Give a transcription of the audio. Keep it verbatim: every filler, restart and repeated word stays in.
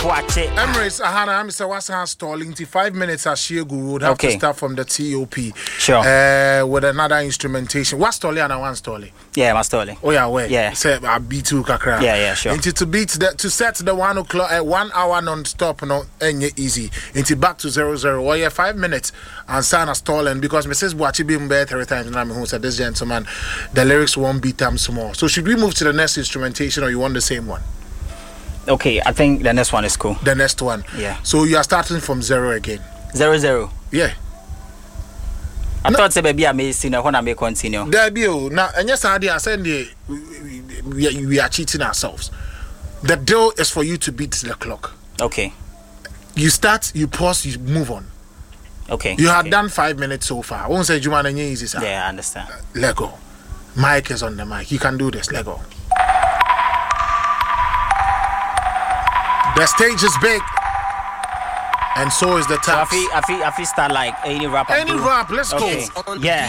Boache. Emirates, Ahana, I'm Mister Wasan stalling. Five minutes as she go, would have Okay. to start from the T O P. Sure. Uh, with another instrumentation. What's stalling and one stalling? Yeah, my story. Oh yeah, wait. Yeah. Say a B two kakra. Yeah, yeah, sure. Into to beat the to set the one o'clock uh, one hour non-stop no any easy. Into back to zero zero. Oh yeah, five minutes and sign a stalling because Missus Boachi being better every time. And I'm who said this gentleman, the lyrics won't beat them small. So should we move to the next instrumentation or you want the same one? Okay, I think the next one is cool. The next one. Yeah. So you are starting from zero again. Zero zero. Yeah. I no. thought say baby I may see now when I may continue. There be oh now and yes I said we, we, we are cheating ourselves. The deal is for you to beat the clock. Okay. You start, you pause, you move on. Okay. You have okay. done five minutes so far. I won't say Juman and easy, sir. Yeah, I understand. Let go. Mike is on the mic. You can do this. Let go. The stage is big. And so is the So I task. feel, I feel, I feel start like any rap. Any rap, let's okay. go. Yeah.